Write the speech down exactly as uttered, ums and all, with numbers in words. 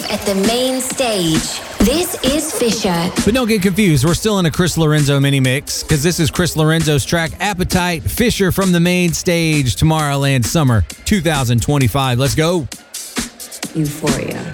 at the main stage. This is Fisher. But don't get confused. We're still in a Chris Lorenzo mini mix because this is Chris Lorenzo's track Appetite, Fisher from the main stage, Tomorrowland Summer twenty twenty-five. Let's go. Euphoria.